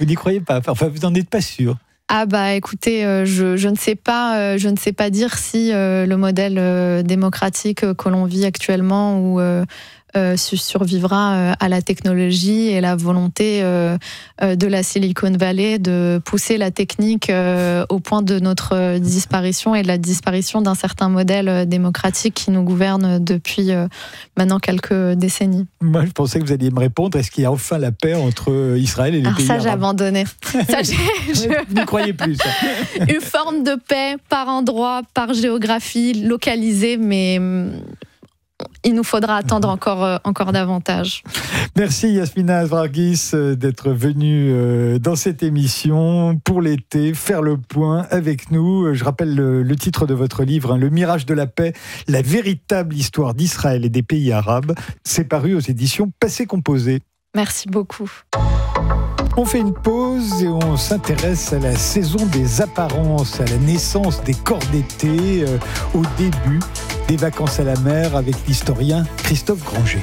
Vous n'y croyez pas? Enfin, vous n'en êtes pas sûr? Ah bah écoutez, je ne sais pas dire si le modèle démocratique que l'on vit actuellement ou survivra à la technologie et la volonté de la Silicon Valley de pousser la technique au point de notre disparition et de la disparition d'un certain modèle démocratique qui nous gouverne depuis maintenant quelques décennies. Moi, je pensais que vous alliez me répondre, est-ce qu'il y a enfin la paix entre Israël et les pays ça, arabes? j'ai abandonné. Ça, Vous n'y croyez plus, ça? Une forme de paix par endroit, par géographie, localisée, mais il nous faudra attendre encore davantage. Merci Yasmina Varghis d'être venue dans cette émission pour l'été, faire le point avec nous. Je rappelle le titre de votre livre, Le Mirage de la paix, la véritable histoire d'Israël et des pays arabes. C'est paru aux éditions Passé Composé. Merci beaucoup. On fait une pause et on s'intéresse à la saison des apparences, à la naissance des corps d'été, au début des vacances à la mer avec l'historien Christophe Granger.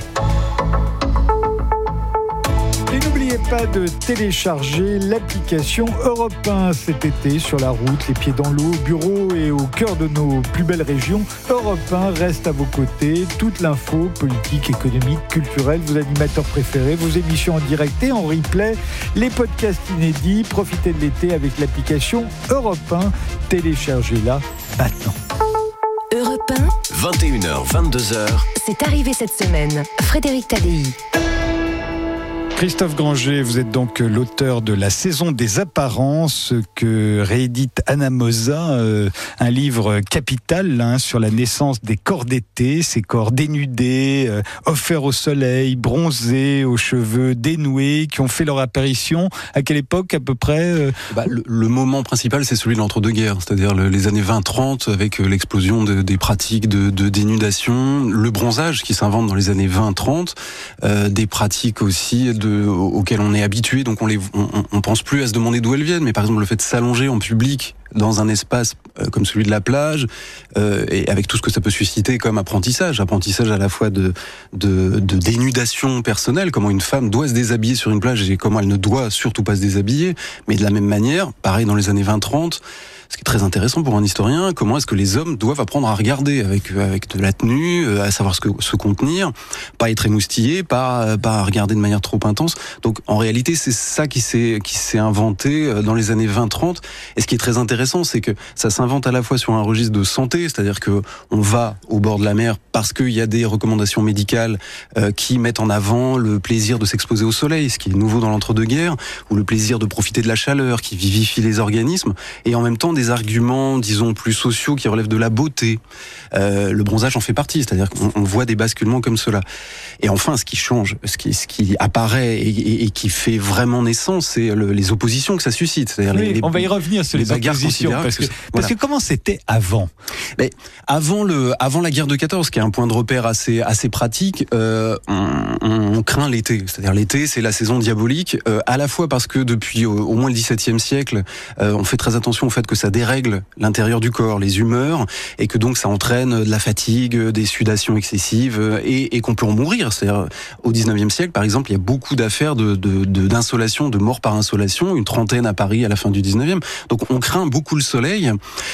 Et n'oubliez pas de télécharger l'application Europe 1 cet été sur la route, les pieds dans l'eau, au bureau et au cœur de nos plus belles régions. Europe 1 reste à vos côtés. Toute l'info politique, économique, culturelle, vos animateurs préférés, vos émissions en direct et en replay, les podcasts inédits. Profitez de l'été avec l'application Europe 1. Téléchargez-la maintenant. Europe 1, 21h, 22h. C'est arrivé cette semaine. Frédéric Tadei. Christophe Granger, vous êtes donc l'auteur de La saison des apparences que réédite Anna Moza, un livre capital sur la naissance des corps d'été, ces corps dénudés, offerts au soleil, bronzés, aux cheveux dénoués, qui ont fait leur apparition. À quelle époque à peu près? Le moment principal, c'est celui de l'entre-deux-guerres, c'est-à-dire les années 20-30, avec l'explosion des pratiques de dénudation, le bronzage qui s'invente dans les années 20-30, des pratiques aussi auxquelles on est habitué, donc on pense plus à se demander d'où elles viennent, mais par exemple le fait de s'allonger en public dans un espace comme celui de la plage, et avec tout ce que ça peut susciter comme apprentissage à la fois de dénudation personnelle, comment une femme doit se déshabiller sur une plage et comment elle ne doit surtout pas se déshabiller, mais de la même manière, pareil dans les années 20-30, ce qui est très intéressant pour un historien, comment est-ce que les hommes doivent apprendre à regarder avec de la tenue, à savoir se contenir, pas être émoustillé, pas regarder de manière trop intense. Donc en réalité, c'est ça qui s'est inventé dans les années 20-30. Et ce qui est très intéressant, c'est que ça s'invente à la fois sur un registre de santé, c'est-à-dire que on va au bord de la mer parce qu'il y a des recommandations médicales qui mettent en avant le plaisir de s'exposer au soleil, ce qui est nouveau dans l'entre-deux-guerres, ou le plaisir de profiter de la chaleur qui vivifie les organismes, et en même temps des arguments, disons, plus sociaux qui relèvent de la beauté. Le bronzage en fait partie, c'est-à-dire qu'on voit des basculements comme cela. Et enfin, ce qui change, ce qui apparaît et qui fait vraiment naissance, c'est les oppositions que ça suscite. C'est-à-dire on va y revenir sur les oppositions, parce que comment c'était avant? Mais avant la guerre de 14, qui est un point de repère assez pratique, on craint l'été. C'est-à-dire l'été, c'est la saison diabolique, à la fois parce que depuis au moins le XVIIe siècle, on fait très attention au fait que ça dérègle l'intérieur du corps, les humeurs, et que donc ça entraîne de la fatigue, des sudations excessives, et qu'on peut en mourir. C'est-à-dire, au XIXe siècle, par exemple, il y a beaucoup d'affaires d'insolation, de mort par insolation, une trentaine à Paris à la fin du XIXe. Donc on craint beaucoup le soleil,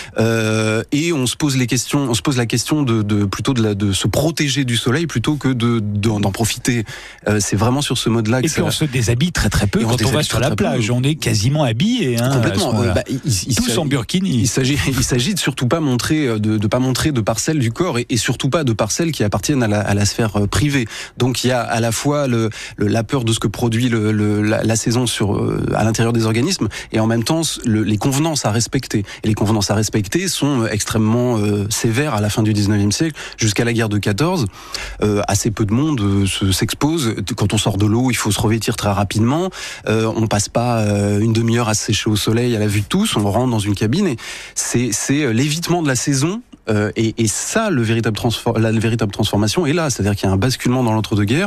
et on se pose la question de se protéger du soleil plutôt que d'en profiter. C'est vraiment sur ce mode-là que puis on se déshabille très très peu quand on va sur la plage. On est quasiment habillé. Complètement. Tous en burkini. Il s'agit de surtout pas montrer, de pas montrer de parcelles du corps, et surtout pas de parcelles qui appartiennent à la sphère privée. Donc il y a à la fois la peur de ce que produit la saison à l'intérieur des organismes, et en même temps les convenances à respecter. Et les convenances à respecter sont extrêmement sévères à la fin du 19e siècle, jusqu'à la guerre de 14. Assez peu de monde s'expose. Quand on sort de l'eau, il faut se revêtir très rapidement. On passe pas une demi-heure à se sécher au soleil à la vue de tous. On rentre dans une cabine, et c'est l'évitement de la saison. Et ça, la véritable transformation est là. C'est-à-dire qu'il y a un basculement dans l'entre-deux-guerres.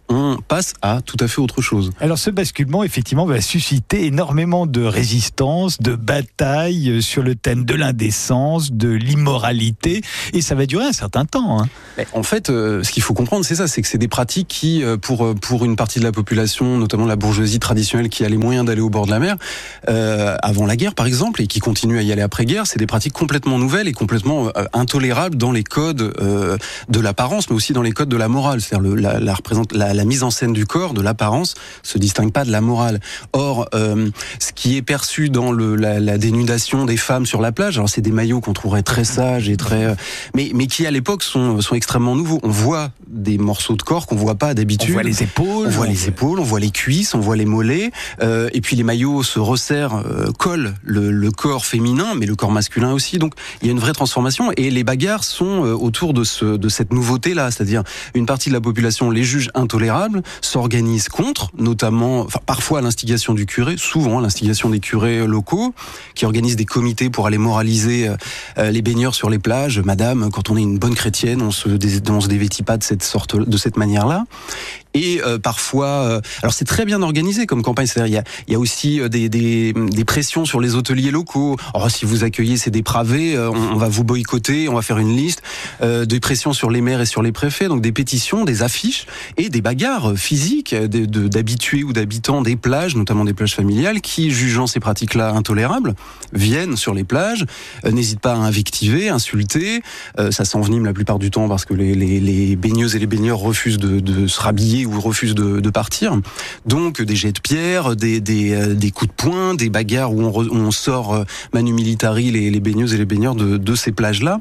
on passe à tout à fait autre chose. Alors ce basculement, effectivement, va susciter énormément de résistance, de bataille sur le thème de l'indécence, de l'immoralité, et ça va durer un certain temps. En fait, ce qu'il faut comprendre, c'est ça, c'est que c'est des pratiques qui, pour une partie de la population, notamment la bourgeoisie traditionnelle qui a les moyens d'aller au bord de la mer, avant la guerre par exemple, et qui continue à y aller après-guerre, c'est des pratiques complètement nouvelles et complètement intolérables dans les codes de l'apparence, mais aussi dans les codes de la morale. C'est-à-dire la mise en scène du corps, de l'apparence, se distingue pas de la morale. Or, ce qui est perçu dans la dénudation des femmes sur la plage, alors c'est des maillots qu'on trouverait très sages et très, mais qui à l'époque sont extrêmement nouveaux. On voit des morceaux de corps qu'on voit pas d'habitude. On voit les épaules, on voit les cuisses, on voit les mollets, et puis les maillots se resserrent, collent le corps féminin, mais le corps masculin aussi. Donc il y a une vraie transformation, et les bagarres sont autour de cette nouveauté-là, c'est-à-dire une partie de la population les juge intolérables, s'organise contre, notamment, parfois à l'instigation du curé, souvent à l'instigation des curés locaux, qui organisent des comités pour aller moraliser les baigneurs sur les plages. Madame, quand on est une bonne chrétienne, on se dévêtit pas de cette manière-là. Et parfois, alors c'est très bien organisé comme campagne. C'est-à-dire il y a aussi des pressions sur les hôteliers locaux. Alors si vous accueillez ces dépravés, on va vous boycotter, on va faire une liste. Des pressions sur les maires et sur les préfets, donc des pétitions, des affiches et des bagarres physiques d'habitués ou d'habitants des plages, notamment des plages familiales, qui, jugeant ces pratiques-là intolérables, viennent sur les plages, n'hésitent pas à invectiver, insulter. Ça s'envenime la plupart du temps parce que les baigneuses et les baigneurs refusent de se rhabiller ou refusent de partir. Donc des jets de pierre, des coups de poing, des bagarres où on sort manu militari les baigneuses et les baigneurs de ces plages-là.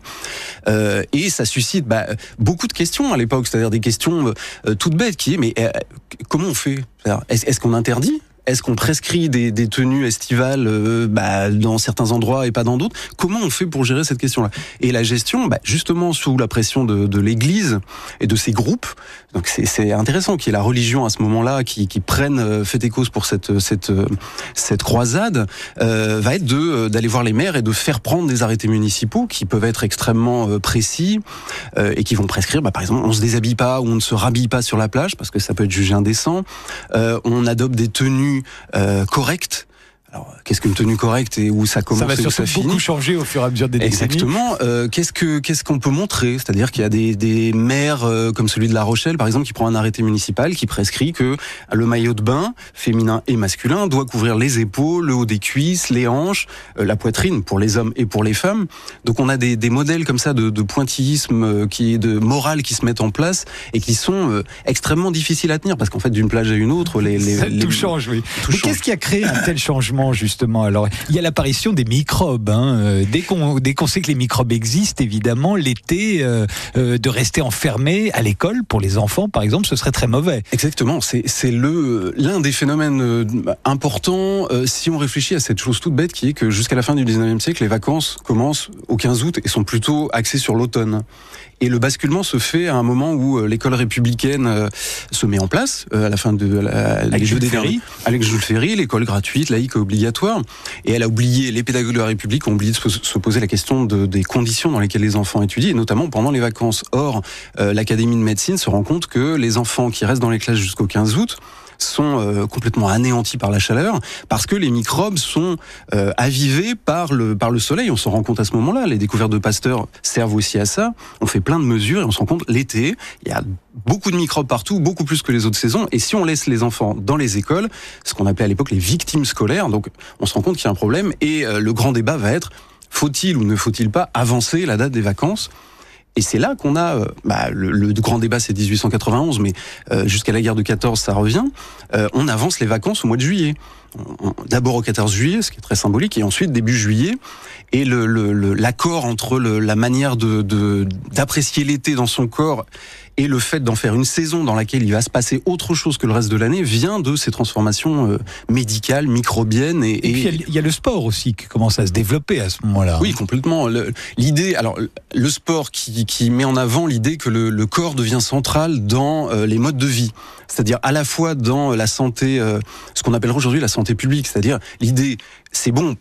Et ça suscite beaucoup de questions à l'époque, c'est-à-dire des questions toutes bêtes qui est, mais comment on fait ? Est-ce qu'on interdit ? Est-ce qu'on prescrit des tenues estivales dans certains endroits et pas dans d'autres ? Comment on fait pour gérer cette question-là ? Et la gestion, justement sous la pression de l'Église et de ces groupes, donc c'est intéressant qu'il y ait la religion à ce moment-là qui prenne fait et cause pour cette croisade, va être d'aller voir les maires et de faire prendre des arrêtés municipaux qui peuvent être extrêmement précis et qui vont prescrire, par exemple, on se déshabille pas ou on ne se rhabille pas sur la plage parce que ça peut être jugé indécent. On adopte des tenues correcte. Alors, qu'est-ce qu'une tenue correcte et où ça commence et où ça finit ? Beaucoup changé au fur et à mesure des décennies. Exactement. Qu'est-ce qu'on peut montrer ? C'est-à-dire qu'il y a des maires comme celui de La Rochelle, par exemple, qui prend un arrêté municipal qui prescrit que le maillot de bain, féminin et masculin, doit couvrir les épaules, le haut des cuisses, les hanches, la poitrine pour les hommes et pour les femmes. Donc on a des modèles comme ça de pointillisme, de morale qui se mettent en place et qui sont extrêmement difficiles à tenir parce qu'en fait d'une plage à une autre, tout change, oui. Mais qu'est-ce qui a créé un tel changement ? Justement, alors il y a l'apparition des microbes. Dès qu'on sait que les microbes existent, évidemment, l'été, de rester enfermé à l'école pour les enfants, par exemple, ce serait très mauvais. Exactement. C'est l'un des phénomènes importants si on réfléchit à cette chose toute bête qui est que jusqu'à la fin du 19e siècle, les vacances commencent au 15 août et sont plutôt axées sur l'automne. Et le basculement se fait à un moment où l'école républicaine se met en place, à la fin de avec Jules Ferry. Avec Jules Ferry, l'école gratuite, laïque et obligatoire. Et elle a oublié, les pédagogues de la République ont oublié de se poser la question des conditions dans lesquelles les enfants étudient, et notamment pendant les vacances. Or, l'Académie de médecine se rend compte que les enfants qui restent dans les classes jusqu'au 15 août sont complètement anéantis par la chaleur parce que les microbes sont avivés par le soleil. On s'en rend compte à ce moment-là. Les découvertes de Pasteur servent aussi à ça. On fait plein de mesures et on se rend compte l'été, il y a beaucoup de microbes partout, beaucoup plus que les autres saisons. Et si on laisse les enfants dans les écoles, ce qu'on appelait à l'époque les victimes scolaires, donc on se rend compte qu'il y a un problème et le grand débat va être faut-il ou ne faut-il pas avancer la date des vacances ? Et c'est là qu'on a le grand débat, c'est 1891, mais jusqu'à la guerre de 14, ça revient. On avance les vacances au mois de juillet. D'abord au 14 juillet, ce qui est très symbolique, et ensuite début juillet. Et l'accord entre la manière d'apprécier l'été dans son corps et le fait d'en faire une saison dans laquelle il va se passer autre chose que le reste de l'année vient de ces transformations médicales, microbiennes. Et puis il y a le sport aussi qui commence à se développer à ce moment-là. Oui, complètement. L'idée, alors le sport qui met en avant l'idée que le corps devient central dans les modes de vie. C'est-à-dire à la fois dans la santé, ce qu'on appellerait aujourd'hui la santé publique. C'est-à-dire l'idée, c'est bon,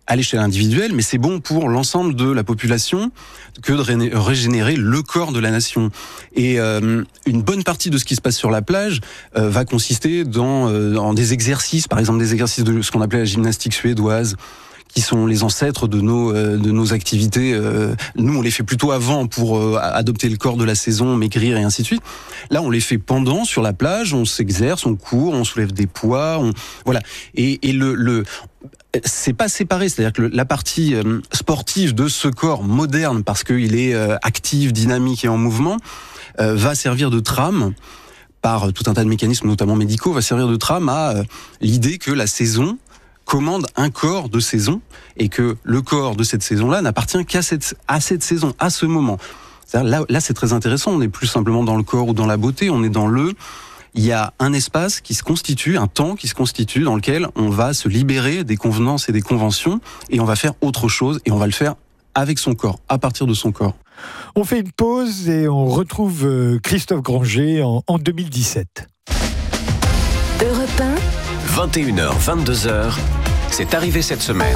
à l'échelle individuelle, mais c'est bon pour l'ensemble de la population que de régénérer le corps de la nation. Et une bonne partie de ce qui se passe sur la plage va consister dans des exercices, par exemple des exercices de ce qu'on appelait la gymnastique suédoise, qui sont les ancêtres de nos activités. Nous, on les fait plutôt avant pour adopter le corps de la saison, maigrir et ainsi de suite. Là, on les fait pendant, sur la plage, on s'exerce, on court, on soulève des poids, voilà. Et c'est pas séparé, c'est-à-dire que la partie sportive de ce corps moderne, parce qu'il est actif, dynamique et en mouvement, va servir de trame par tout un tas de mécanismes, notamment médicaux, va servir de trame à l'idée que la saison commande un corps de saison et que le corps de cette saison-là n'appartient qu'à cette saison, à ce moment. Là, c'est très intéressant. On n'est plus simplement dans le corps ou dans la beauté, on est dans il y a un espace qui se constitue, un temps qui se constitue dans lequel on va se libérer des convenances et des conventions et on va faire autre chose et on va le faire avec son corps, à partir de son corps. On fait une pause et on retrouve Christophe Granger en 2017. Europe 1. 21h, 22h, c'est arrivé cette semaine.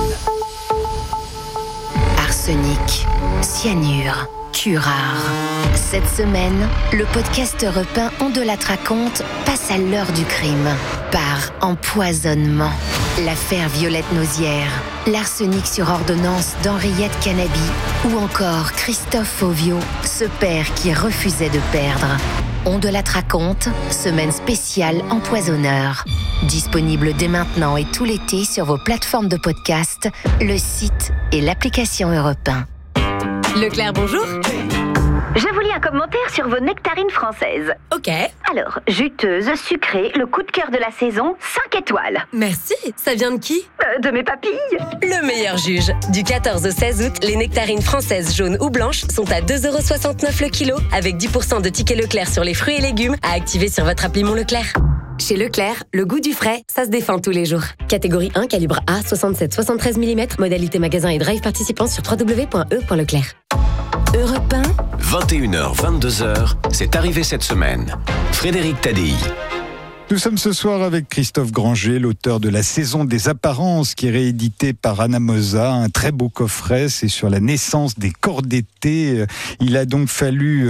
Arsenic, cyanure, curare. Cette semaine, le podcast Europe 1 On de la raconte passe à l'heure du crime. Par empoisonnement. L'affaire Violette Nausière, l'arsenic sur ordonnance d'Henriette Canabi ou encore Christophe Fauvio, ce père qui refusait de perdre. On de la raconte, semaine spéciale empoisonneur. Disponible dès maintenant et tout l'été sur vos plateformes de podcast, le site et l'application Europe 1. Leclerc, bonjour. Je vous lis un commentaire sur vos nectarines françaises. Ok. Alors, juteuse, sucrée, le coup de cœur de la saison, 5 étoiles. Merci. Ça vient de qui ? De mes papilles. Le meilleur juge. Du 14 au 16 août, les nectarines françaises jaunes ou blanches sont à 2,69€ le kilo, avec 10% de tickets Leclerc sur les fruits et légumes à activer sur votre appli Mon Leclerc. Chez Leclerc, le goût du frais, ça se défend tous les jours. Catégorie 1, calibre A, 67-73 mm, modalité magasin et drive participant sur www.e.leclerc. Europe 1. 21h, 22h, c'est arrivé cette semaine. Frédéric Tadei. Nous sommes ce soir avec Christophe Granger, l'auteur de La Saison des Apparences, qui est réédité par Anna Mosa, un très beau coffret, c'est sur la naissance des corps d'été. Il a donc fallu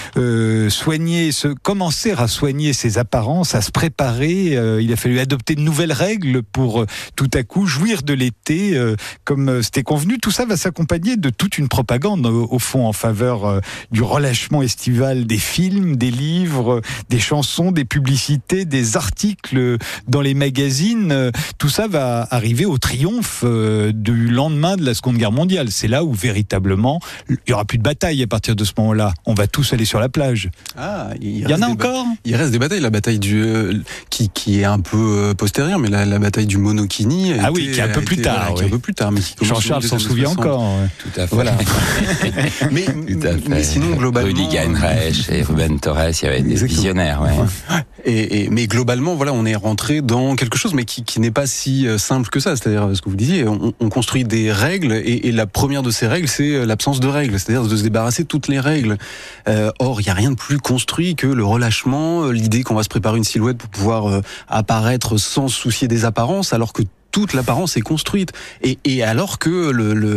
commencer à soigner ses apparences, à se préparer. Il a fallu adopter de nouvelles règles pour tout à coup jouir de l'été, comme c'était convenu. Tout ça va s'accompagner de toute une propagande, au fond, en faveur du relâchement estival des films, des livres, des chansons, des publicités, des articles dans les magazines. Tout ça va arriver au triomphe du lendemain de la Seconde Guerre mondiale. C'est là où véritablement il n'y aura plus de bataille à partir de ce moment-là. On va tous aller sur la plage. Il y en a encore. Il reste des batailles. La bataille qui est un peu postérieure, mais la bataille du Monokini. Qui est un peu plus tard. Qui est un peu plus tard, mais Jean-Charles s'en souvient encore. Tout à fait. Voilà. mais sinon globalement. Rudi Heinrich et Ruben Torres, il y avait des visionnaires. Ouais. Mais globalement, voilà, on est rentré dans quelque chose, mais qui n'est pas si simple que ça. C'est-à-dire, ce que vous disiez, on construit des règles, et la première de ces règles, c'est l'absence de règles, c'est-à-dire de se débarrasser de toutes les règles. Or, il n'y a rien de plus construit que le relâchement, l'idée qu'on va se préparer une silhouette pour pouvoir apparaître sans se soucier des apparences, alors que toute l'apparence est construite. Et alors que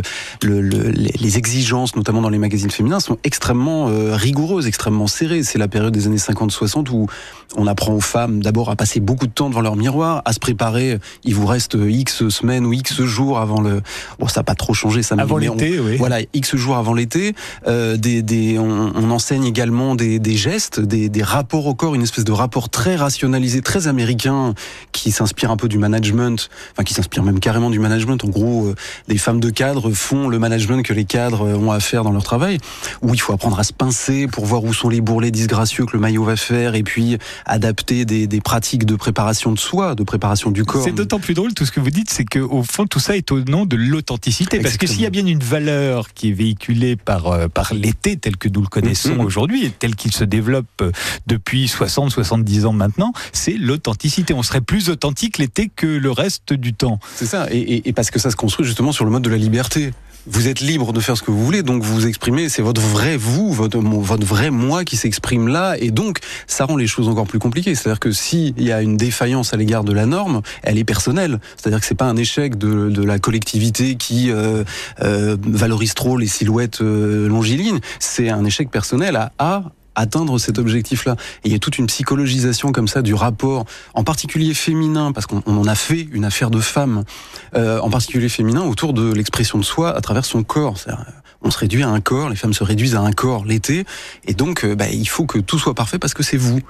les exigences, notamment dans les magazines féminins, sont extrêmement rigoureuses, extrêmement serrées. C'est la période des années 50-60 où on apprend aux femmes d'abord à passer beaucoup de temps devant leur miroir, à se préparer. Il vous reste X semaines ou X jours avant le... Bon, ça n'a pas trop changé, ça. Avant l'été, oui. Voilà, X jours avant l'été. On enseigne également des gestes, des rapports au corps, une espèce de rapport très rationalisé, très américain, qui s'inspire un peu du management, qui s'inspire même carrément du management. En gros, les femmes de cadre font le management que les cadres ont à faire dans leur travail, où il faut apprendre à se pincer pour voir où sont les bourrelets disgracieux que le maillot va faire, et puis adapter des pratiques de préparation de soi, de préparation du corps. C'est d'autant plus drôle tout ce que vous dites, c'est qu'au fond tout ça est au nom de l'authenticité. Exactement. Parce que s'il y a bien une valeur qui est véhiculée par l'été tel que nous le connaissons aujourd'hui, et tel qu'il se développe depuis 60-70 ans maintenant, c'est l'authenticité. On serait plus authentique l'été que le reste du temps. C'est ça, et parce que ça se construit justement sur le mode de la liberté. vous êtes libre de faire ce que vous voulez, donc vous vous exprimez, c'est votre vrai vous, votre vrai moi qui s'exprime là, et donc ça rend les choses encore plus compliquées. C'est-à-dire que s'il y a une défaillance à l'égard de la norme, elle est personnelle. C'est-à-dire que c'est pas un échec de la collectivité qui valorise trop les silhouettes longilignes, c'est un échec personnel à atteindre cet objectif-là. Et il y a toute une psychologisation comme ça du rapport, en particulier féminin, parce qu'on en a fait une affaire de femme, en particulier féminin, autour de l'expression de soi à travers son corps. C'est-à-dire, on se réduit à un corps, les femmes se réduisent à un corps l'été, et donc il faut que tout soit parfait parce que c'est vous.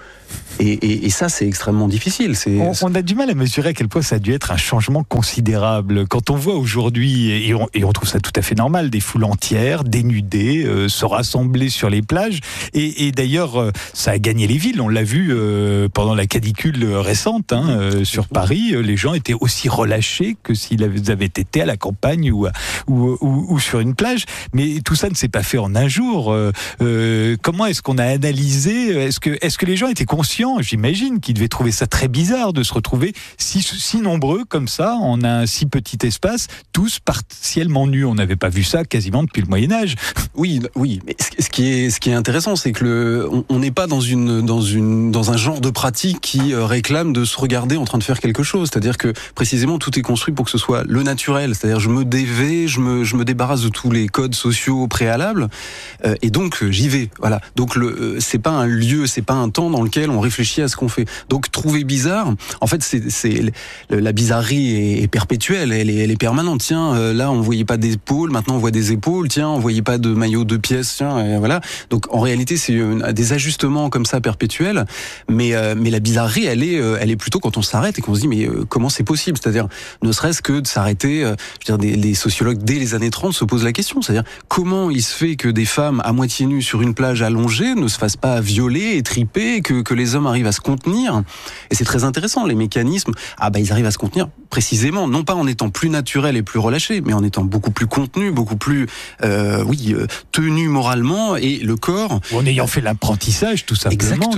Et ça, c'est extrêmement difficile. On a du mal à mesurer à quel point ça a dû être un changement considérable. Quand on voit aujourd'hui, et on trouve ça tout à fait normal, des foules entières, dénudées, se rassembler sur les plages, et d'ailleurs, ça a gagné les villes. On l'a vu pendant la canicule récente sur Paris. Les gens étaient aussi relâchés que s'ils avaient été à la campagne ou sur une plage. Mais tout ça ne s'est pas fait en un jour. Comment est-ce qu'on a analysé ? Est-ce que les gens étaient conscients ? J'imagine qu'ils devaient trouver ça très bizarre de se retrouver si nombreux comme ça, en un si petit espace, tous partiellement nus. On n'avait pas vu ça quasiment depuis le Moyen-Âge. Oui. Mais ce qui est intéressant, c'est que on n'est pas dans un genre de pratique qui réclame de se regarder en train de faire quelque chose. C'est-à-dire que précisément tout est construit pour que ce soit le naturel. C'est-à-dire je me dévais, je me débarrasse de tous les codes sociaux préalables, et donc j'y vais. Voilà. Donc c'est pas un lieu, c'est pas un temps dans lequel on réfléchit à ce qu'on fait. Donc trouver bizarre, en fait, c'est la bizarrerie est perpétuelle, elle est permanente. Tiens, là on voyait pas d'épaules, maintenant on voit des épaules. Tiens, on voyait pas de maillot 2 pièces. Tiens, et voilà. Donc en réalité, c'est des ajustements comme ça perpétuels. Mais la bizarrerie, elle est plutôt quand on s'arrête et qu'on se dit mais comment c'est possible ? C'est-à-dire ne serait-ce que de s'arrêter. Je veux dire, les sociologues dès les années 30 se posent la question. C'est-à-dire comment il se fait que des femmes à moitié nues sur une plage allongée ne se fassent pas violer, étriper, que les hommes arrivent à se contenir. Et c'est très intéressant, les mécanismes. Ils arrivent à se contenir précisément, non pas en étant plus naturels et plus relâchés, mais en étant beaucoup plus contenus, beaucoup plus tenus moralement, et le corps... En ayant fait l'apprentissage, tout simplement,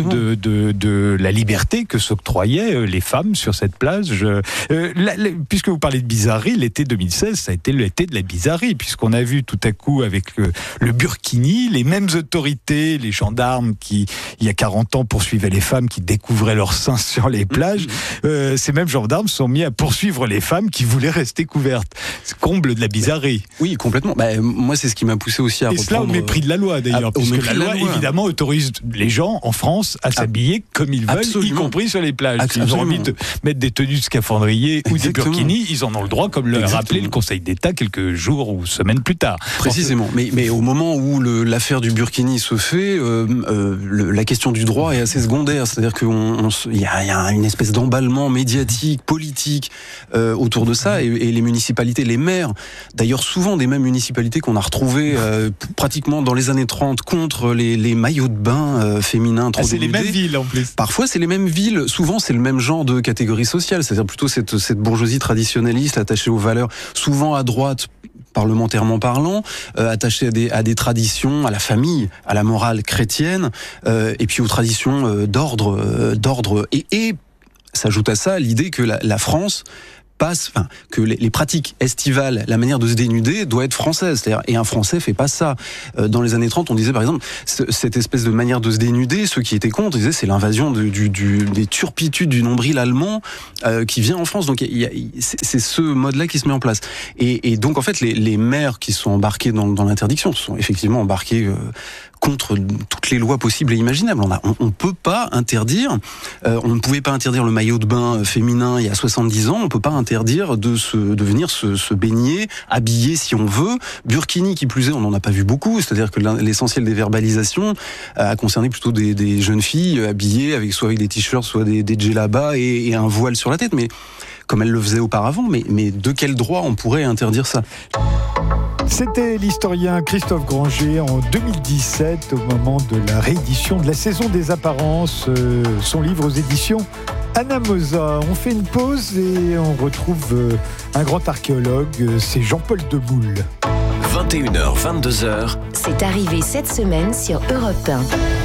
de la liberté que s'octroyaient les femmes sur cette plage. Puisque vous parlez de bizarrerie, l'été 2016, ça a été l'été de la bizarrerie, puisqu'on a vu tout à coup avec le burkini, les mêmes autorités, les gendarmes qui, il y a 40 ans, poursuivaient les femmes qui découvraient leurs seins sur les plages. Ces mêmes gendarmes sont mis à poursuivre les femmes qui voulaient rester couvertes. C'est comble de la bizarrerie. Oui, complètement. Moi, c'est ce qui m'a poussé aussi à reprendre... Et cela au mépris de la loi, d'ailleurs, puisque la loi, évidemment, autorise les gens en France à s'habiller comme ils veulent, absolument, y compris sur les plages. S'ils ont envie de mettre des tenues de scaphandrier ou des burkinis, ils en ont le droit, comme le rappelait le Conseil d'État quelques jours ou semaines plus tard. Précisément. Mais au moment où l'affaire du burkini se fait, la question du droit est assez secondaire. C'est-à-dire qu'il y a une espèce d'emballement médiatique, politique autour de ça, et les municipalités, les maires, d'ailleurs souvent des mêmes municipalités qu'on a retrouvées pratiquement dans les années 30 contre les maillots de bain féminins trop dénudés. C'est les mêmes villes en plus. Parfois c'est les mêmes villes, souvent c'est le même genre de catégorie sociale, c'est-à-dire plutôt cette bourgeoisie traditionnaliste attachée aux valeurs, souvent à droite, parlementairement parlant, attaché à des traditions, à la famille, à la morale chrétienne, et puis aux traditions d'ordre. Et s'ajoute à ça l'idée que la France que les pratiques estivales, la manière de se dénuder doit être française. C'est-à-dire, et un Français fait pas ça. Dans les années 30, on disait par exemple, cette espèce de manière de se dénuder, ceux qui étaient contre, ils disaient c'est l'invasion des turpitudes du nombril allemand qui vient en France. Donc c'est ce mode-là qui se met en place. Et donc en fait, les maires qui sont embarqués dans l'interdiction sont effectivement embarqués contre toutes les lois possibles et imaginables. On peut pas interdire, on ne pouvait pas interdire le maillot de bain féminin il y a 70 ans, on peut pas interdire de venir se baigner, habiller si on veut. Burkini qui plus est, on n'en a pas vu beaucoup, c'est-à-dire que l'essentiel des verbalisations a concerné plutôt des jeunes filles habillées soit avec des t-shirts, soit des djellabas et un voile sur la tête, mais comme elles le faisaient auparavant, mais de quel droit on pourrait interdire ça ? C'était l'historien Christophe Granger en 2017, au moment de la réédition de la saison des apparences, son livre aux éditions Anamosa. On fait une pause et on retrouve un grand archéologue, c'est Jean-Paul Demoule. 21h, 22h. C'est arrivé cette semaine sur Europe 1.